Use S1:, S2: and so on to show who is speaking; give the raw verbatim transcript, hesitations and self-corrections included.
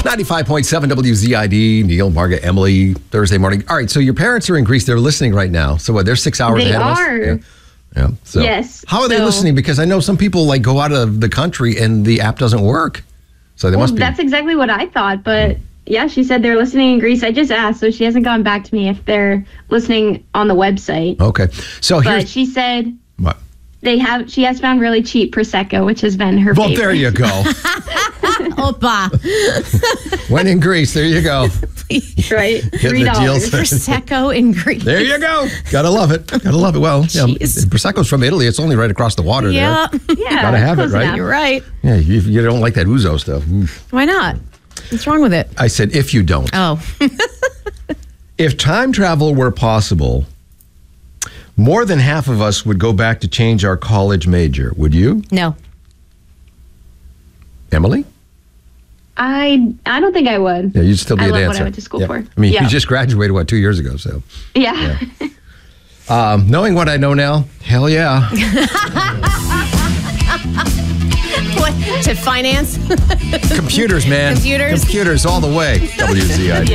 S1: ninety-five point seven W Z I D, Neil, Margaret, Emily, Thursday morning. All right, so your parents are in Greece. They're listening right now. So what, they're six hours
S2: They
S1: ahead
S2: are.
S1: of us? Yeah. yeah. So
S2: Yes.
S1: How are they
S2: So-
S1: listening? Because I know some people like go out of the country and the app doesn't work. So they
S2: Well,
S1: must be.
S2: that's exactly what I thought, but yeah, she said they're listening in Greece. I just asked, so she hasn't gone back to me if they're listening on the website.
S1: Okay. So
S2: But
S1: here's
S2: she said
S1: what?
S2: they have. She has found really cheap prosecco, which has been her
S1: Well,
S2: favorite.
S1: there you go.
S3: Opa.
S1: When in Greece, there you go.
S2: Right,
S1: Getting
S2: three
S1: the
S2: dollars.
S1: deals.
S3: Prosecco in Greece.
S1: There you go. Gotta love it. Gotta love it. Well, yeah,
S3: Jeez.
S1: Prosecco's from Italy. It's only right across the water
S3: Yeah.
S1: there.
S2: Yeah,
S1: Gotta have it,
S2: close
S1: right?
S2: enough.
S3: You're right.
S1: Yeah, you, you don't like that ouzo stuff. Mm.
S3: Why not? What's wrong with it?
S1: I said, if you don't.
S3: Oh.
S1: If time travel were possible, more than half of us would go back to change our college major. Would you,
S3: No.
S1: Emily?
S2: I I don't think I would.
S1: Yeah, you'd still be
S2: I
S1: a
S2: love
S1: dancer.
S2: what I went to school
S1: Yeah.
S2: for.
S1: I mean,
S2: Yeah.
S1: you just graduated, what, two years ago, so.
S2: Yeah.
S1: Um, knowing what I know now, hell yeah.
S3: What? To finance?
S1: Computers, man.
S3: Computers?
S1: Computers all the way. W Z I D.